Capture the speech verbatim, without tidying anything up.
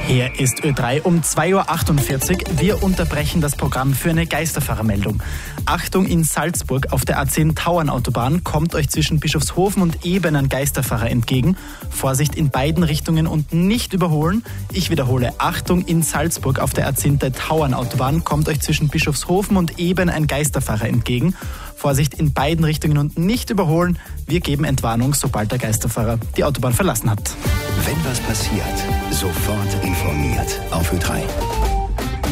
Hier ist Ö drei um zwei Uhr achtundvierzig. Wir unterbrechen das Programm für eine Geisterfahrermeldung. Achtung, in Salzburg auf der A zehn Tauernautobahn kommt euch zwischen Bischofshofen und Eben ein Geisterfahrer entgegen. Vorsicht in beiden Richtungen und nicht überholen. Ich wiederhole, Achtung, in Salzburg auf der A zehn Tauernautobahn kommt euch zwischen Bischofshofen und Eben ein Geisterfahrer entgegen. Vorsicht in beiden Richtungen und nicht überholen. Wir geben Entwarnung, sobald der Geisterfahrer die Autobahn verlassen hat. Wenn was passiert, sofort informiert auf Ö drei.